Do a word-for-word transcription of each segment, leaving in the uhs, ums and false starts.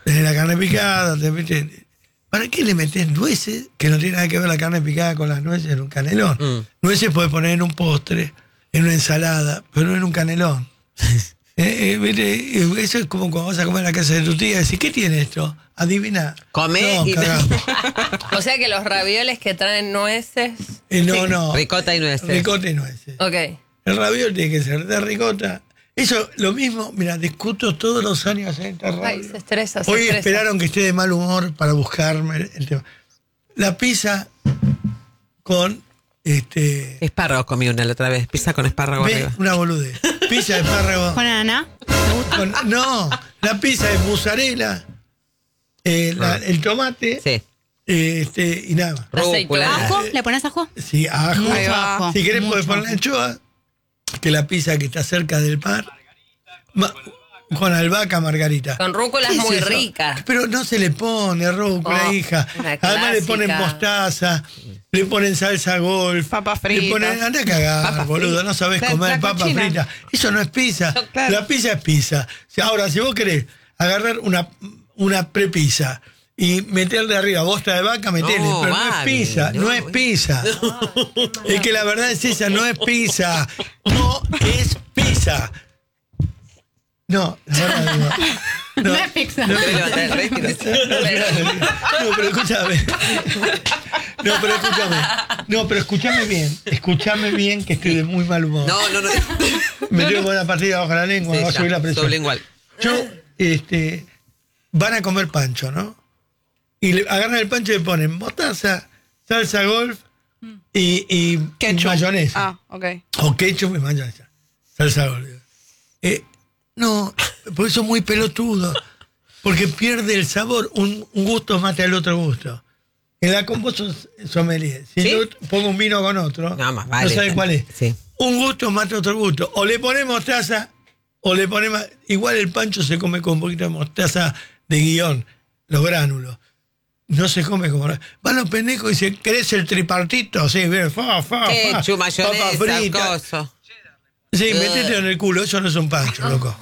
Tenés la carne picada, te metes... ¿Para qué le metés nueces? Que no tiene nada que ver la carne picada con las nueces en un canelón. Mm. Nueces puedes poner en un postre, en una ensalada, pero no en un canelón. eh, eh, ¿viste? Eso es como cuando vas a comer en la casa de tu tía y decís, ¿qué tiene esto? Adivina. Comé no, y... O sea que los ravioles que traen nueces... Eh, no, sí. no. Ricota y nueces. Ricota y nueces. Ok. El raviol tiene que ser de ricota. Eso, lo mismo, mira, discuto todos los años en esta radio. Ay, se estresa, se Hoy estresa. esperaron que esté de mal humor para buscarme el tema. La pizza con este. Espárragos comí una la otra vez. Pizza con espárragos Ve, arriba. una boludez. Pizza de espárragos. ¿Con ananá? Con, no, la pizza de mozzarella, eh, la, el tomate, Sí. eh, este, y nada más. Rúcula. ¿Ajo? ¿Le pones ajo? Sí, ajo. Mucho ajo. Si querés mucho podés poner ajo. anchoa, que la pizza que está cerca del mar, ma, con albahaca margarita. Con rúcula es ¿Qué muy eso? rica. Pero no se le pone rúcula, Oh, hija. una Además le ponen clásica. mostaza, le ponen salsa golf. Papas Le fritas. ponen, anda a cagar, Papas boludo, fritas. no sabés La- comer la papas cochina. fritas. Eso no es pizza. No, claro. La pizza es pizza. O sea, ahora, si vos querés agarrar una, una prepizza y meterle arriba bosta de vaca, metele. No, pero no es vale, pizza, no, no, es pizza. Es que la verdad es esa, no es pizza. No es pizza. No, la verdad digo. No es pizza. No, Debe levantar el rating. no, pero escúchame. No, pero escúchame. No, pero escúchame bien. Escúchame bien que estoy de muy mal humor. No, no, no. Me tengo con una partida bajo la lengua, Sí, va a ya, subir la presión. sublingual. Yo, este, van a comer pancho, ¿no? Y le agarran el pancho y le ponen mostaza, salsa golf y, y Ketchup. mayonesa. Ah, ok. O ketchup y mayonesa. Salsa golf. Eh, no, por eso es muy pelotudo. Porque pierde el sabor. Un, un gusto mata el otro gusto. En la con vos sos sommelier. Si ¿Sí? yo pongo un vino con otro, No, más vale. no sabes cuál es. Sí. Un gusto mata otro gusto. O le ponemos mostaza, o le ponemos... Igual el pancho se come con un poquito de mostaza de guión, los gránulos. No se come como... Van los pendejos y dicen, ¿querés el tripartito? Sí, bien, fa, fa, fa. Ketchup, Papa mayonesa, frita. coso. Sí, metete en el culo, eso no es un pancho, loco.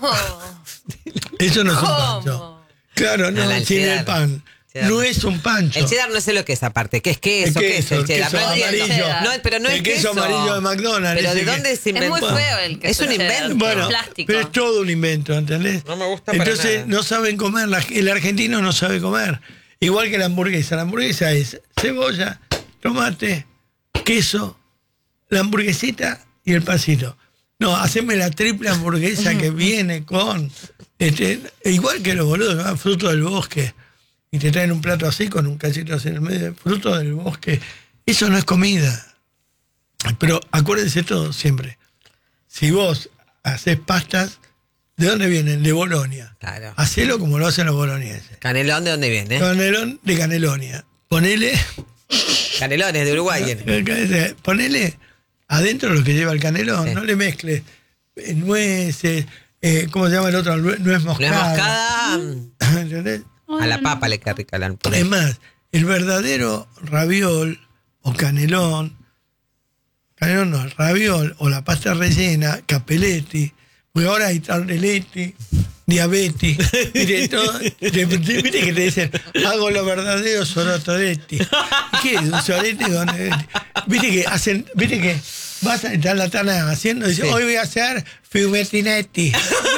Eso no es un pancho. Claro, no, No, la- el sin cheddar. el pan. Cheddar. No es un pancho. El cheddar no sé lo que es aparte. ¿Qué es queso? El ¿Qué es el cheddar? queso No entiendo. amarillo. No, pero no el es queso amarillo de McDonald's. ¿Pero ese de que- dónde se Es inventó? muy feo el queso Es un cheddar. invento. Bueno, Plástico. pero es todo un invento, ¿entendés? No me gusta para Entonces nada. no saben comer, la- el argentino no sabe comer. Igual que la hamburguesa. La hamburguesa es cebolla, tomate, queso, la hamburguesita y el pancito. No, haceme la triple hamburguesa que viene con... Este, igual que los boludos que van fruto del bosque y te traen un plato así con un cachito así en el medio, fruto del bosque. Eso no es comida. Pero acuérdense todo siempre. Si vos haces pastas, ¿de dónde vienen? De Bolonia. Claro. Hacelo como lo hacen los bolonieses. ¿Canelón de dónde viene? Canelón de Canelonia. Ponele, Canelones de Uruguay viene. ponele adentro lo que lleva el canelón. Sí. No le mezcles eh, nueces, eh, ¿cómo se llama el otro? Nuez No es moscada. moscada. ¿Entendés? A la papa le queda rica la Es hamburguesa. más, el verdadero raviol o canelón, canelón no, el raviol o la pasta rellena, capelletti, porque ahora hay tardelletti, diabetes, viste, todo, te- te- viste que te dicen, hago lo verdadero sorotoretti. ¿Qué es un soretti? donde- Viste que hacen, viste que vas a estar la tana haciendo, y dice, Sí. hoy voy a hacer fiumetinetti.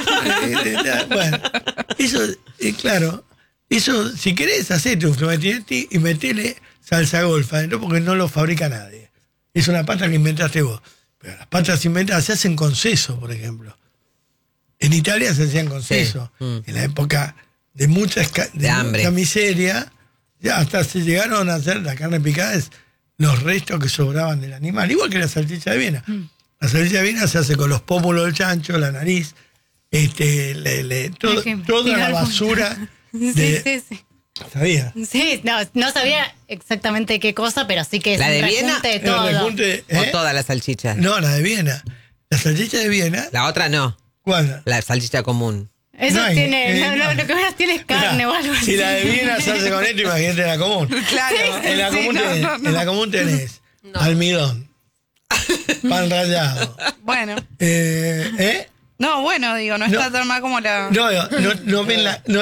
Bueno, eso, eh, claro, eso, si querés, hacete un fiumetinetti y metele salsa golf adentro, porque no lo fabrica nadie. Es una pasta que inventaste vos. Pero las pastas inventadas se hacen con seso, por ejemplo. En Italia se hacían con Sí. seso. Mm. En la época de mucha, esca- de De hambre. mucha miseria, ya hasta se llegaron a hacer la carne picada, es los restos que sobraban del animal, igual que la salchicha de Viena. La salchicha de Viena se hace con los pómulos del chancho, la nariz, este, le- le- todo- Hay que toda la investigar basura. Sí, de- sí, sí. ¿Sabía? Sí, no, no sabía exactamente qué cosa, pero sí que es ¿La un de Viena? rejunte de El todo. rejunte, O ¿eh? toda la salchicha. No, la de Viena. La salchicha de Viena, La otra no. ¿cuál? La salchicha común. Eso No hay, tiene, eh, no, no, no. lo que menos tiene es carne Mirá, o algo así. si la de Viena se hace con esto, imagínate la común. Claro. En la Sí, común, no, tenés, no, no. en la común tenés almidón, pan rallado. Bueno. Eh, ¿eh? No, bueno, digo, no, No. está tan mal como la... No, no, no, no ven la, no